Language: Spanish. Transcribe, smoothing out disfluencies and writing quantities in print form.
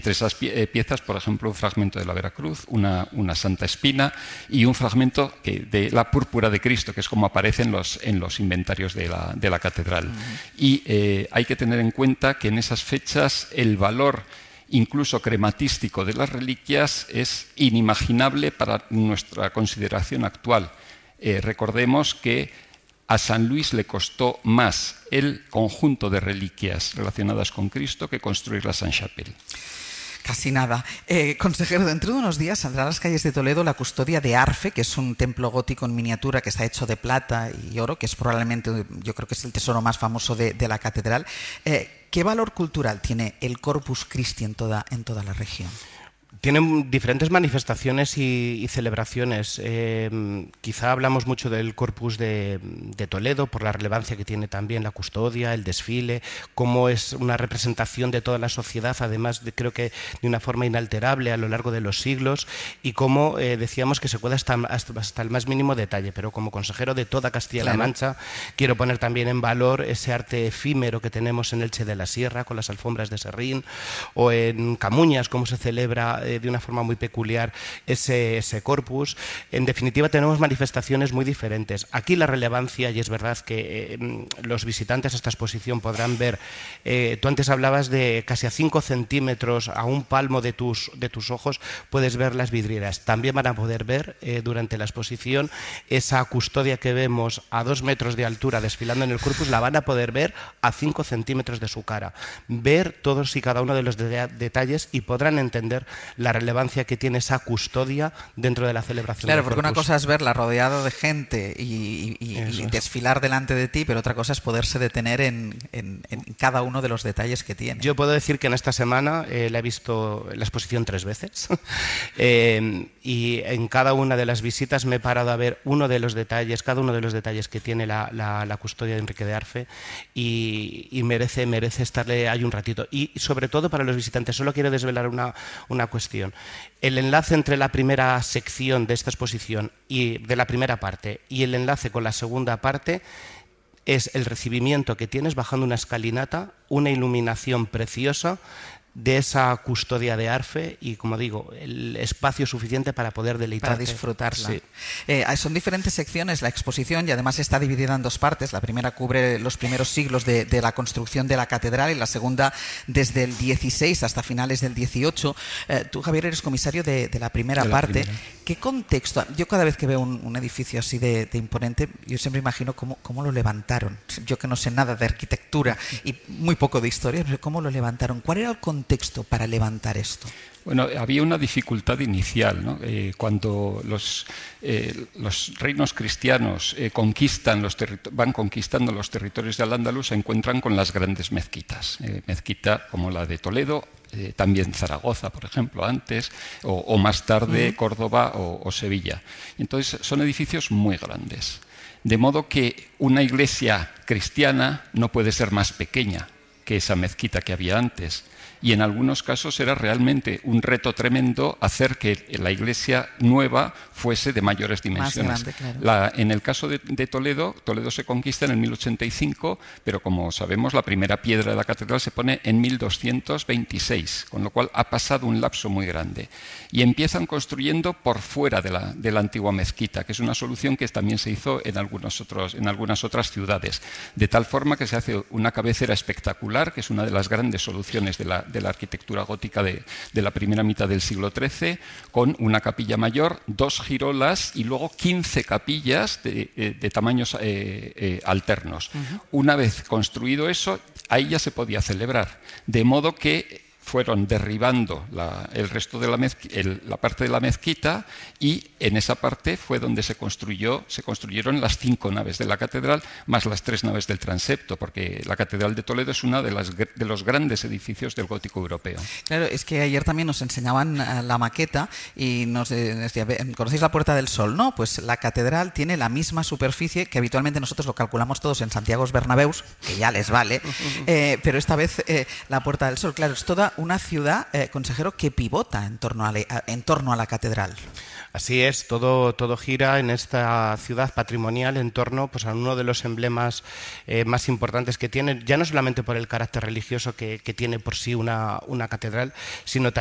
Entre esas piezas, por ejemplo, un fragmento de la Veracruz, una Santa Espina y un fragmento de la Púrpura de Cristo, que es como aparece en los inventarios de la catedral. Y hay que tener en cuenta que en esas fechas el valor incluso crematístico de las reliquias es inimaginable para nuestra consideración actual. Recordemos que a San Luis le costó más el conjunto de reliquias relacionadas con Cristo que construir la Sainte-Chapelle. Casi nada. Consejero, dentro de unos días saldrá a las calles de Toledo la custodia de Arfe, que es un templo gótico en miniatura que está hecho de plata y oro, que es probablemente, yo creo que es el tesoro más famoso de la catedral. ¿Qué valor cultural tiene el Corpus Christi en toda la región? Tienen diferentes manifestaciones y celebraciones. Quizá hablamos mucho del Corpus de Toledo por la relevancia que tiene también la custodia, el desfile, cómo es una representación de toda la sociedad, además creo que de una forma inalterable a lo largo de los siglos, y cómo decíamos que se cuida hasta el más mínimo detalle. Pero como consejero de toda Castilla-La Mancha, quiero poner también en valor ese arte efímero que tenemos en Elche de la Sierra, con las alfombras de Serrín, o en Camuñas, cómo se celebra de una forma muy peculiar ese corpus. En definitiva, tenemos manifestaciones muy diferentes. Aquí la relevancia, y es verdad que los visitantes a esta exposición podrán ver, tú antes hablabas de casi a 5 centímetros, a un palmo de tus ojos, puedes ver las vidrieras. También van a poder ver durante la exposición esa custodia que vemos a 2 metros de altura desfilando en el corpus, la van a poder ver a 5 centímetros de su cara. Ver todos y cada uno de los detalles y podrán entender la relevancia que tiene esa custodia dentro de la celebración. Claro, porque una cosa es verla rodeada de gente y desfilar delante de ti, pero otra cosa es poderse detener en cada uno de los detalles que tiene. Yo puedo decir que en esta semana la he visto la exposición 3 veces y en cada una de las visitas me he parado a ver cada uno de los detalles que tiene la custodia de Enrique de Arfe y merece estarle ahí un ratito. Y sobre todo para los visitantes, solo quiero desvelar una cuestión. El enlace entre la primera sección de esta exposición y de la primera parte y el enlace con la segunda parte es el recibimiento que tienes bajando una escalinata, una iluminación preciosa de esa custodia de Arfe y, como digo, el espacio suficiente para poder deleitarse. Para disfrutarla. Sí. Son diferentes secciones la exposición y además está dividida en 2 partes. La primera cubre los primeros siglos de la construcción de la catedral y la segunda desde el 16 hasta finales del 18. Tú, Javier, eres comisario de la primera parte. ¿Qué contexto? Yo cada vez que veo un edificio así de imponente, yo siempre imagino cómo lo levantaron. Yo que no sé nada de arquitectura y muy poco de historia, pero ¿cómo lo levantaron? ¿Cuál era el contexto para levantar esto? Bueno, había una dificultad inicial, ¿no? Cuando los reinos cristianos van conquistando los territorios de Al-Ándalus, se encuentran con las grandes mezquitas. Mezquita como la de Toledo, también Zaragoza, por ejemplo, antes, o más tarde Córdoba o Sevilla. Entonces son edificios muy grandes. De modo que una iglesia cristiana no puede ser más pequeña que esa mezquita que había antes. Y en algunos casos era realmente un reto tremendo hacer que la iglesia nueva fuese de mayores dimensiones. Más grande, claro. En el caso de Toledo se conquista en el 1085, pero como sabemos la primera piedra de la catedral se pone en 1226, con lo cual ha pasado un lapso muy grande. Y empiezan construyendo por fuera de la antigua mezquita, que es una solución que también se hizo en algunas otras ciudades, de tal forma que se hace una cabecera espectacular, que es una de las grandes soluciones de la arquitectura gótica de la primera mitad del siglo XIII, con una capilla mayor, 2 girolas y luego 15 capillas de tamaños alternos. Una vez construido eso, ahí ya se podía celebrar, de modo que fueron derribando el resto de la parte de la mezquita y en esa parte fue donde se construyeron las 5 naves de la catedral más las 3 naves del transepto, porque la catedral de Toledo es uno de los grandes edificios del gótico europeo. Claro, es que ayer también nos enseñaban la maqueta y nos decía, ¿conocéis la Puerta del Sol? No, pues la catedral tiene la misma superficie que habitualmente nosotros lo calculamos todos en Santiago Bernabéus, que ya les vale, pero esta vez la Puerta del Sol, claro, es toda una ciudad, consejero, que pivota en torno a la catedral. Así es, todo gira en esta ciudad patrimonial en torno pues, a uno de los emblemas más importantes que tiene, ya no solamente por el carácter religioso que tiene por sí una catedral, sino